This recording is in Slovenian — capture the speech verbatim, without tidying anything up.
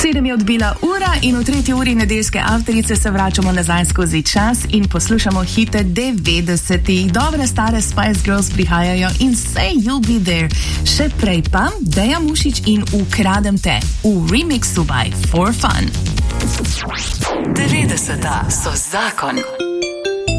Sedem je odbila ura in v tretji uri nedeljske avtorice se vračamo nazaj skozi čas in poslušamo hite devetdesetih. Dobre stare Spice Girls prihajajo in Say You'll Be There. Še prej pa Deja Mušič in Ukradem te v remixu by For Fun. devetdeseta so zakon.